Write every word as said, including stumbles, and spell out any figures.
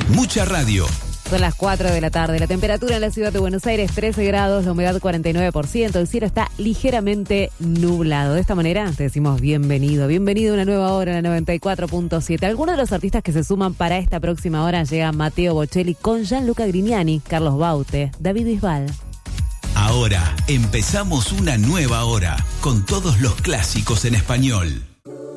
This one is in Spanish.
Mucha radio. Son las cuatro de la tarde. La temperatura en la ciudad de Buenos Aires, trece grados, la humedad cuarenta y nueve por ciento. El cielo está ligeramente nublado. De esta manera te decimos bienvenido. Bienvenido a una nueva hora en la noventa y cuatro punto siete. Algunos de los artistas que se suman para esta próxima hora llega Matteo Bocelli con Gianluca Grignani, Carlos Baute, David Bisbal. Ahora empezamos una nueva hora con todos los clásicos en español.